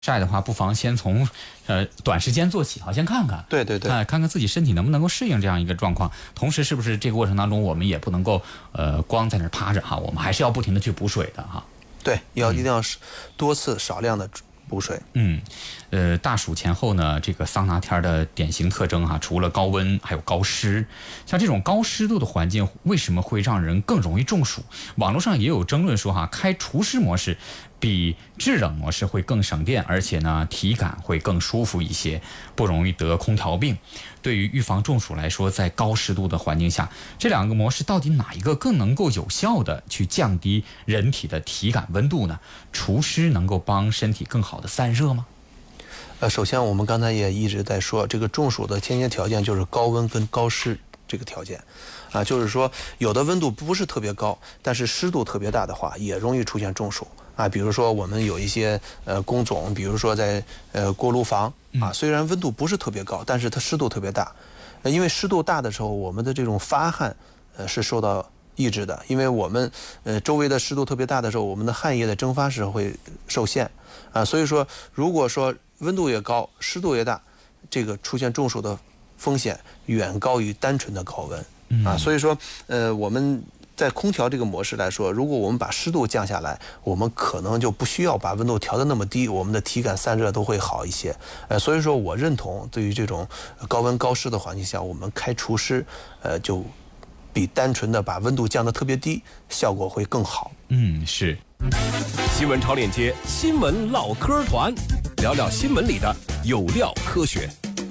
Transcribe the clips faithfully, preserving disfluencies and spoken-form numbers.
晒的话，不妨先从呃短时间做起，好，先看看， 对对对， 看看看自己身体能不能够适应这样一个状况。同时，是不是这个过程当中，我们也不能够呃光在那儿趴着哈，我们还是要不停的去补水的哈。 对，要一定要多次少量的补水。 嗯，呃，大暑前后呢，这个桑拿天的典型特征哈，除了高温，还有高湿。像这种高湿度的环境，为什么会让人更容易中暑？网络上也有争论说哈，开除湿模式比制冷模式会更省电，而且呢，体感会更舒服一些，不容易得空调病。对于预防中暑来说，在高湿度的环境下，这两个模式到底哪一个更能够有效的去降低人体的体感温度呢？除湿能够帮身体更好的散热吗？ 呃，首先我们刚才也一直在说，这个中暑的先决条件就是高温跟高湿这个条件，啊，就是说有的温度不是特别高，但是湿度特别大的话，也容易出现中暑啊。比如说我们有一些呃工种，比如说在呃锅炉房啊，虽然温度不是特别高，但是它湿度特别大，呃、因为湿度大的时候，我们的这种发汗呃是受到抑制的，因为我们呃周围的湿度特别大的时候，我们的汗液的蒸发是会受限啊，所以说如果说温度越高，湿度越大，这个出现中暑的风险远高于单纯的高温啊。所以说，呃，我们在空调这个模式来说，如果我们把湿度降下来，我们可能就不需要把温度调得那么低，我们的体感散热都会好一些。呃，所以说我认同，对于这种高温高湿的环境下，我们开除湿，呃，就比单纯的把温度降得特别低，效果会更好。 嗯，是。 新闻超链接，新闻唠嗑团，聊聊新闻里的有料科学。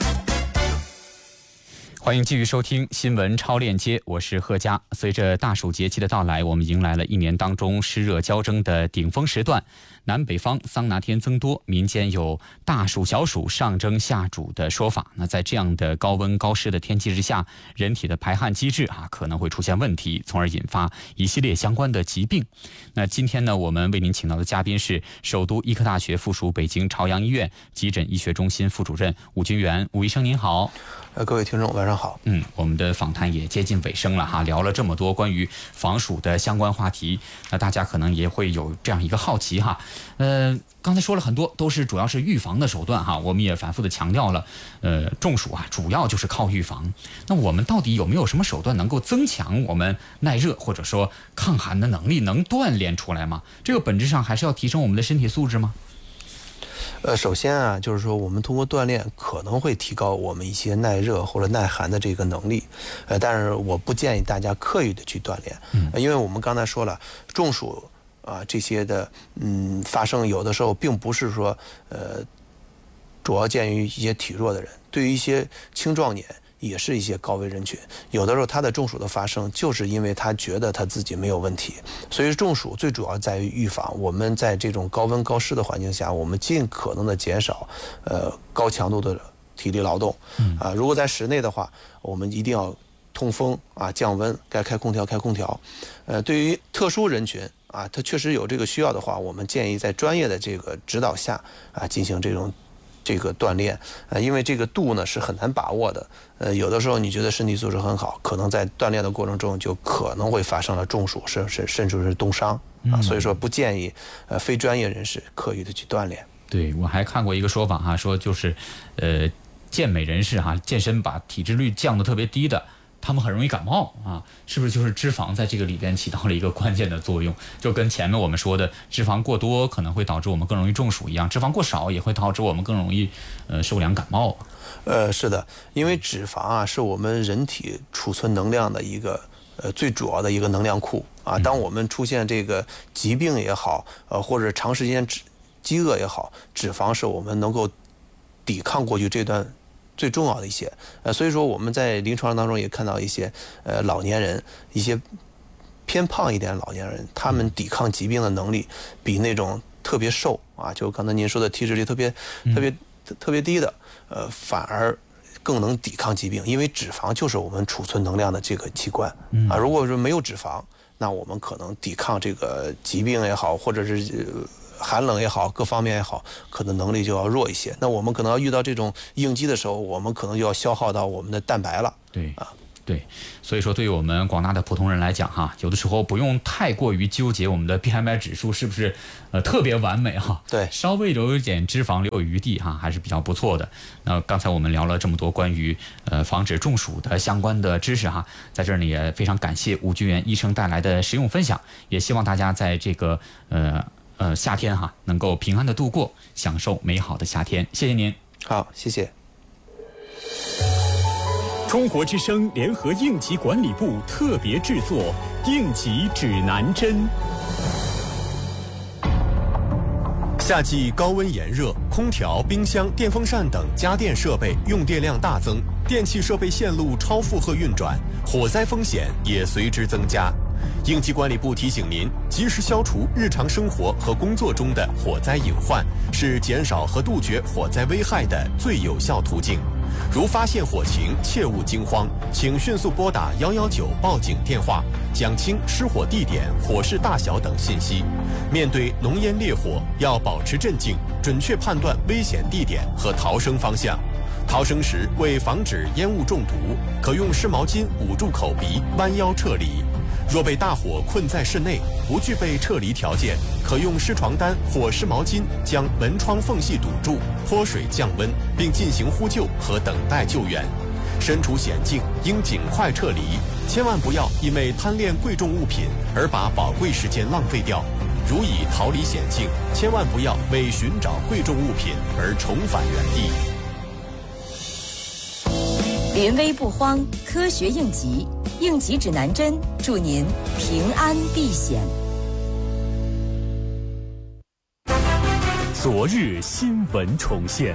欢迎继续收听新闻超链接，我是贺佳。随着大暑节气的到来，我们迎来了一年当中湿热交争的顶峰时段。南北方桑拿天增多，民间有大暑小暑上蒸下煮的说法。那在这样的高温高湿的天气之下，人体的排汗机制啊可能会出现问题，从而引发一系列相关的疾病。那今天呢，我们为您请到的嘉宾是首都医科大学附属北京朝阳医院急诊医学中心副主任武军元。武医生您好。 呃，各位听众晚上好。 嗯，我们的访谈也接近尾声了哈，聊了这么多关于防暑的相关话题，那大家可能也会有这样一个好奇哈。呃，刚才说了很多，都是主要是预防的手段哈，我们也反复的强调了，呃，中暑啊，主要就是靠预防。那我们到底有没有什么手段能够增强我们耐热或者说抗寒的能力，能锻炼出来吗？这个本质上还是要提升我们的身体素质吗？ 呃，首先啊，就是说我们通过锻炼可能会提高我们一些耐热或者耐寒的这个能力，呃，但是我不建议大家刻意的去锻炼，嗯、呃，因为我们刚才说了，中暑啊、呃、这些的，嗯，发生有的时候并不是说，呃，主要见于一些体弱的人，对于一些青壮年。也是一些高危人群，有的时候他的中暑的发生，就是因为他觉得他自己没有问题。所以中暑最主要在于预防。我们在这种高温高湿的环境下，我们尽可能的减少呃高强度的体力劳动。啊，如果在室内的话，我们一定要通风啊，降温，该开空调开空调。呃，对于特殊人群啊，他确实有这个需要的话，我们建议在专业的这个指导下啊，进行这种。这个锻炼，呃，因为这个度呢是很难把握的，呃，有的时候你觉得身体素质很好，可能在锻炼的过程中就可能会发生了中暑，甚甚甚至是冻伤啊，所以说不建议呃非专业人士刻意的去锻炼。 对，我还看过一个说法哈，说就是呃健美人士哈，健身把体脂率降得特别低的。他们很容易感冒啊，是不是就是脂肪在这个里边起到了一个关键的作用？就跟前面我们说的脂肪过多可能会导致我们更容易中暑一样，脂肪过少也会导致我们更容易呃受凉感冒。 呃，是的，因为脂肪啊是我们人体储存能量的一个呃最主要的一个能量库啊。当我们出现这个疾病也好，呃或者长时间饥饿也好，脂肪是我们能够抵抗过去这段。最重要的一些，呃，所以说我们在临床当中也看到一些呃老年人，一些偏胖一点的老年人，他们抵抗疾病的能力比那种特别瘦啊，就刚才您说的体脂率特别特别特别低的，呃，反而更能抵抗疾病，因为脂肪就是我们储存能量的这个器官啊。如果说没有脂肪，那我们可能抵抗这个疾病也好，或者是。呃寒冷也好，各方面也好，可能能力就要弱一些。那我们可能要遇到这种应激的时候，我们可能就要消耗到我们的蛋白了。 对啊。 对，所以说对于我们广大的普通人来讲哈，有的时候不用太过于纠结我们的 B M I 指数是不是呃特别完美哈， 对， 稍微留一点脂肪留有余地哈，还是比较不错的。那刚才我们聊了这么多关于呃防止中暑的相关的知识哈，在这儿呢也非常感谢吴菊元医生带来的实用分享，也希望大家在这个呃呃夏天哈能够平安的度过，享受美好的夏天。谢谢您。 好，谢谢。 中国之声联合应急管理部特别制作《应急指南针》。 夏季高温炎热，空调、冰箱、电风扇等家电设备用电量大增，电气设备线路超负荷运转，火灾风险也随之增加。应急管理部提醒您，及时消除日常生活和工作中的火灾隐患，是减少和杜绝火灾危害的最有效途径。如发现火情，切勿惊慌，请迅速拨打一一九报警电话，讲清失火地点、火势大小等信息。面对浓烟烈火，要保持镇静，准确判断危险地点和逃生方向。逃生时，为防止烟雾中毒，可用湿毛巾捂住口鼻，弯腰撤离。若被大火困在室内，不具备撤离条件，可用湿床单或湿毛巾将门窗缝隙堵住，泼水降温，并进行呼救和等待救援。身处险境，应尽快撤离，千万不要因为贪恋贵重物品而把宝贵时间浪费掉。如已逃离险境，千万不要为寻找贵重物品而重返原地。 临危不慌，科学应急，应急指南针，祝您平安避险。 昨日新闻重现，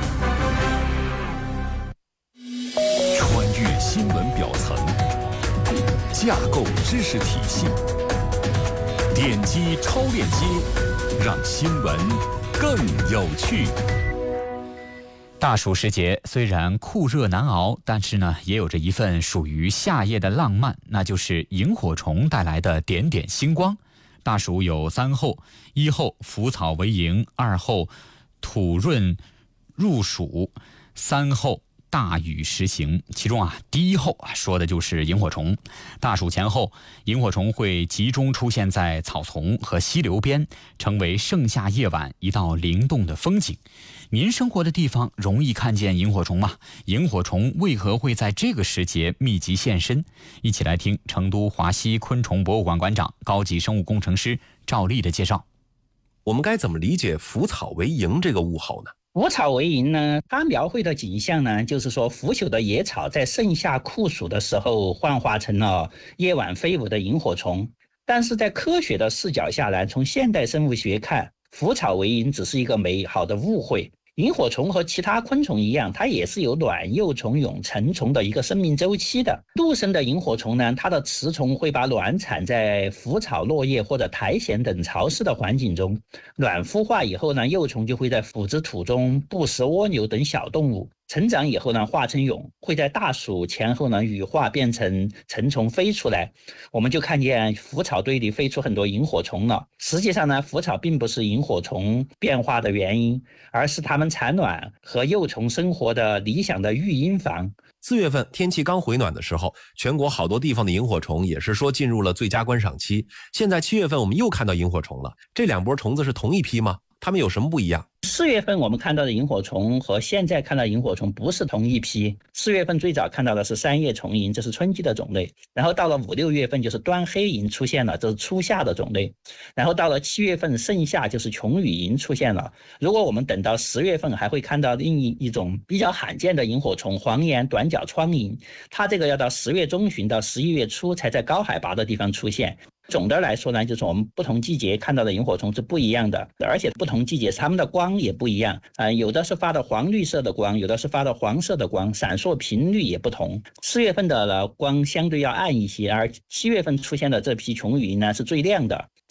穿越新闻表层，架构知识体系，点击超链接，让新闻更有趣。 大暑时节虽然酷热难熬，但是呢，也有着一份属于夏夜的浪漫，那就是萤火虫带来的点点星光。大暑有三候：一候腐草为萤，二候土润入暑，三候大雨时行。其中啊，第一候啊说的就是萤火虫。大暑前后，萤火虫会集中出现在草丛和溪流边，成为盛夏夜晚一道灵动的风景。您生活的地方容易看见萤火虫吗？萤火虫为何会在这个时节密集现身？一起来听成都华西昆虫博物馆馆长、高级生物工程师赵丽的介绍。 我们该怎么理解腐草为萤这个物候呢？ 腐草为萤呢，它描绘的景象呢，就是说腐朽的野草在盛夏酷暑的时候幻化成了夜晚飞舞的萤火虫。但是在科学的视角下来，从现代生物学看，腐草为萤只是一个美好的误会。萤火虫和其他昆虫一样，它也是有卵、幼虫、蛹、成虫的一个生命周期的。陆生的萤火虫呢，它的雌虫会把卵产在腐草、落叶或者苔藓等潮湿的环境中，卵孵化以后呢，幼虫就会在腐殖土中捕食蜗牛等小动物。成长以后呢，化成蛹，会在大暑前后呢羽化变成成虫飞出来，我们就看见腐草堆里飞出很多萤火虫了。实际上呢，腐草并不是萤火虫变化的原因，而是它们产卵和幼虫生活的理想的育婴房。 四月份天气刚回暖的时候，全国好多地方的萤火虫也是说进入了最佳观赏期。现在七月份我们又看到萤火虫了，这两波虫子是同一批吗？它们有什么不一样？ 四月份我们看到的萤火虫和现在看到的萤火虫不是同一批。四月份最早看到的是三叶虫萤，这是春季的种类。然后到了五六月份就是端黑萤出现了，这是初夏的种类。然后到了七月份盛夏就是琼羽萤出现了。如果我们等到十月份，还会看到另一一种比较罕见的萤火虫黄岩短角窗萤，它这个要到十月中旬到十一月初才在高海拔的地方出现。总的来说呢，就是我们不同季节看到的萤火虫是不一样的，而且不同季节它们的光也不一样，呃，有的是发的黄绿色的光，有的是发的黄色的光，闪烁频率也不同。四月份的光相对要暗一些，而七月份出现的这批琼羽萤呢是最亮的。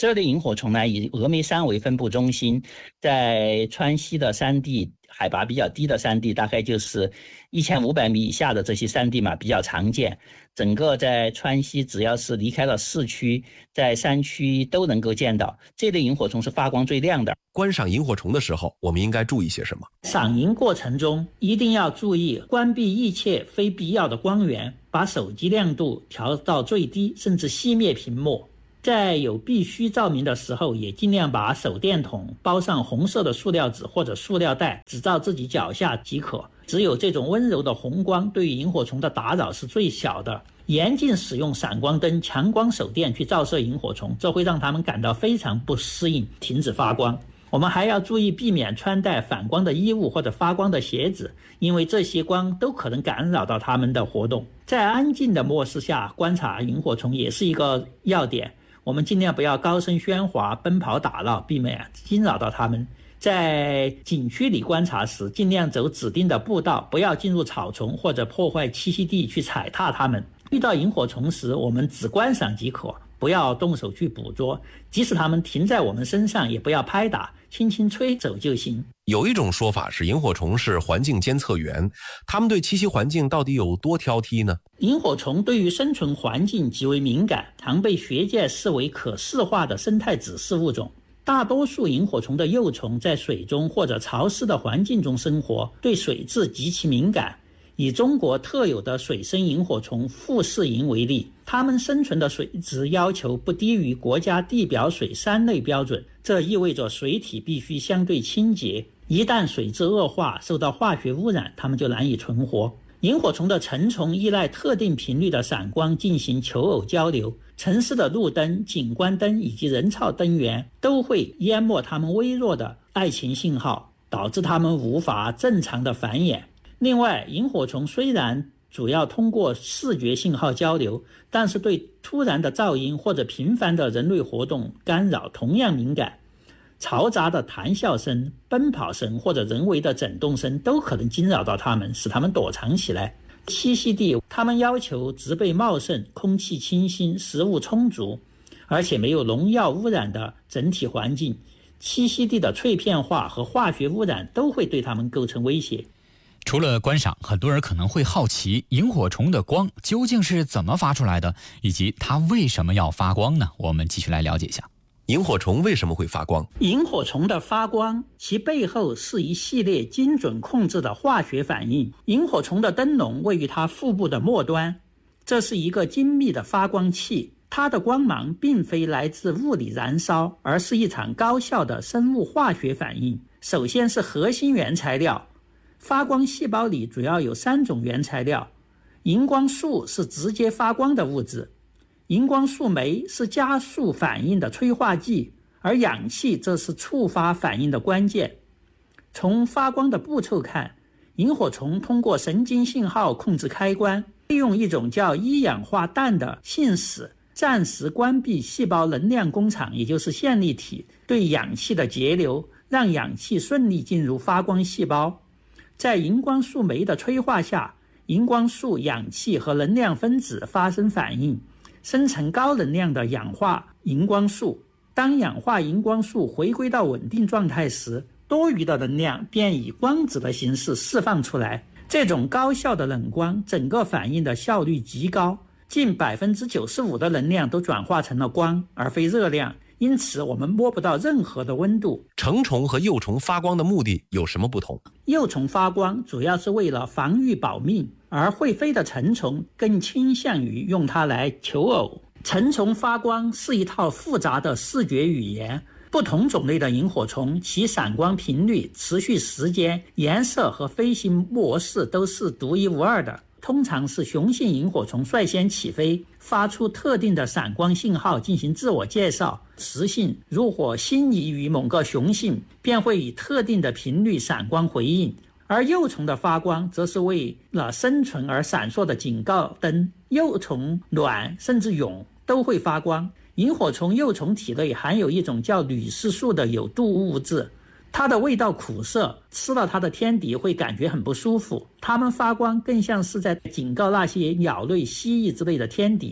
这类萤火虫呢，以峨眉山为分布中心，在川西的山地，海拔比较低的山地，大概就是一千五百米以下的这些山地嘛，比较常见。整个在川西，只要是离开了市区，在山区都能够见到。这类萤火虫是发光最亮的。 观赏萤火虫的时候，我们应该注意些什么？ 赏萤过程中一定要注意关闭一切非必要的光源，把手机亮度调到最低，甚至熄灭屏幕。在有必须照明的时候，也尽量把手电筒包上红色的塑料纸或者塑料袋，只照自己脚下即可。只有这种温柔的红光对于萤火虫的打扰是最小的。严禁使用闪光灯、强光手电去照射萤火虫，这会让它们感到非常不适应，停止发光。我们还要注意避免穿戴反光的衣物或者发光的鞋子，因为这些光都可能干扰到它们的活动。在安静的模式下观察萤火虫也是一个要点，我们尽量不要高声喧哗、奔跑打闹，避免惊扰到它们。在景区里观察时，尽量走指定的步道，不要进入草丛或者破坏栖息地去踩踏它们。遇到萤火虫时，我们只观赏即可，不要动手去捕捉，即使它们停在我们身上，也不要拍打，轻轻吹走就行。 有一种说法是萤火虫是环境监测员，它们对栖息环境到底有多挑剔呢？ 萤火虫对于生存环境极为敏感，常被学界视为可视化的生态指示物种。大多数萤火虫的幼虫在水中或者潮湿的环境中生活，对水质极其敏感。以中国特有的水生萤火虫富士萤为例，它们生存的水质要求不低于国家地表水三类标准，这意味着水体必须相对清洁。一旦水质恶化，受到化学污染，它们就难以存活。萤火虫的成虫依赖特定频率的闪光进行求偶交流，城市的路灯、景观灯以及人造灯源都会淹没它们微弱的爱情信号，导致它们无法正常的繁衍。另外，萤火虫虽然主要通过视觉信号交流，但是对突然的噪音或者频繁的人类活动干扰同样敏感。嘈杂的谈笑声、奔跑声或者人为的震动声都可能惊扰到它们，使它们躲藏起来。栖息地，它们要求植被茂盛、空气清新、食物充足，而且没有农药污染的整体环境。栖息地的碎片化和化学污染都会对它们构成威胁。 除了观赏，很多人可能会好奇萤火虫的光究竟是怎么发出来的，以及它为什么要发光呢？我们继续来了解一下。 萤火虫为什么会发光？ 萤火虫的发光，其背后是一系列精准控制的化学反应。萤火虫的灯笼位于它腹部的末端，这是一个精密的发光器。它的光芒并非来自物理燃烧，而是一场高效的生物化学反应。首先是核心原材料，发光细胞里主要有三种原材料，荧光素是直接发光的物质，荧光素酶是加速反应的催化剂，而氧气则是触发反应的关键。从发光的步骤看，萤火虫通过神经信号控制开关，利用一种叫一氧化氮的信使，暂时关闭细胞能量工厂，也就是线粒体对氧气的节流，让氧气顺利进入发光细胞。在荧光素酶的催化下，荧光素、氧气和能量分子发生反应，生成高能量的氧化荧光素。当氧化荧光素回归到稳定状态时，多余的能量便以光子的形式释放出来。这种高效的冷光，整个反应的效率极高，近 百分之九十五 的能量都转化成了光，而非热量。因此我们摸不到任何的温度。 成虫和幼虫发光的目的有什么不同？ 幼虫发光主要是为了防御保命，而会飞的成虫更倾向于用它来求偶。成虫发光是一套复杂的视觉语言，不同种类的萤火虫其闪光频率、持续时间、颜色和飞行模式都是独一无二的。通常是雄性萤火虫率先起飞，发出特定的闪光信号进行自我介绍。雌性如果心仪于某个雄性，便会以特定的频率闪光回应。而幼虫的发光则是为了生存而闪烁的警告灯。幼虫、卵甚至蛹都会发光。萤火虫幼虫体内含有一种叫铝丝素的有毒物质，它的味道苦涩，吃了它的天敌会感觉很不舒服。它们发光更像是在警告那些鸟类、蜥蜴之类的天敌。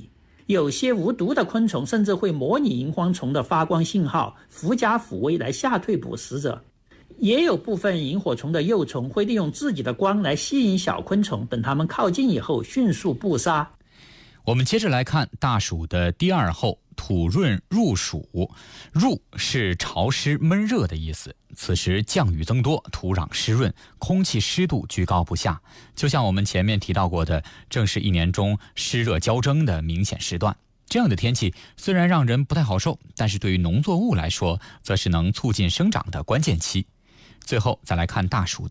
有些无毒的昆虫甚至会模拟萤火虫的发光信号，狐假虎威来吓退捕食者。也有部分萤火虫的幼虫会利用自己的光来吸引小昆虫，等它们靠近以后迅速捕杀。 我们接着来看大暑的第二候，土润入暑。入是潮湿闷热的意思，此时降雨增多，土壤湿润，空气湿度居高不下，就像我们前面提到过的，正是一年中湿热交争的明显时段。这样的天气虽然让人不太好受，但是对于农作物来说，则是能促进生长的关键期。最后再来看大暑